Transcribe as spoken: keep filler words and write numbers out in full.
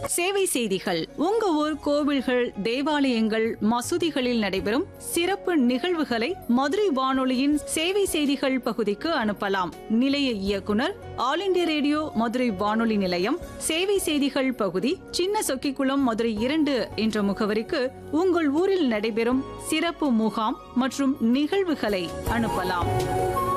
சேவை செய்திகள். உங்க ஊர் கோவில்கள், தேவாலயங்கள், மசூதிகளில் நடைபெறும் சிறப்பு நிகழ்வுகளை மதுரை வானொலியின் சேவை செய்திகள் பகுதிக்கு அனுப்பலாம். நிலைய இயக்குனர், ஆல் இண்டியா ரேடியோ மதுரை வானொலி நிலையம், சேவை செய்திகள் பகுதி, சின்ன சொக்கிக்குளம், மதுரை இரண்டு என்ற முகவரிக்கு உங்கள் ஊரில் நடைபெறும் சிறப்பு முகாம் மற்றும் நிகழ்வுகளை அனுப்பலாம்.